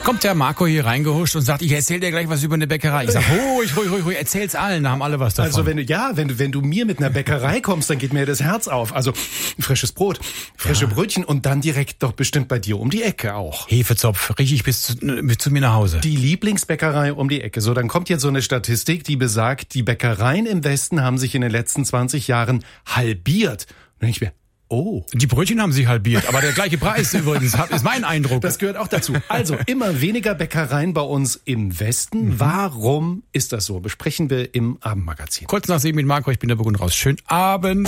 Kommt der Marco hier reingehuscht und sagt, ich erzähl dir gleich was über eine Bäckerei. Ich sag, ruhig, erzähl's allen, da haben alle was davon. Also wenn du mir mit einer Bäckerei kommst, dann geht mir das Herz auf. Also frisches Brot, frische Brötchen und dann direkt doch bestimmt bei dir um die Ecke auch. Hefezopf, richtig bis zu mir nach Hause. Die Lieblingsbäckerei um die Ecke. So, dann kommt jetzt so eine Statistik, die besagt, die Bäckereien im Westen haben sich in den letzten 20 Jahren halbiert. Und dann denke ich mir, oh. Die Brötchen haben sich halbiert, aber der gleiche Preis übrigens, ist mein Eindruck. Das gehört auch dazu. Also, immer weniger Bäckereien bei uns im Westen. Warum ist das so? Besprechen wir im Abendmagazin. Kurz nach 7 mit Marco, ich bin der Burgund raus. Schönen Abend.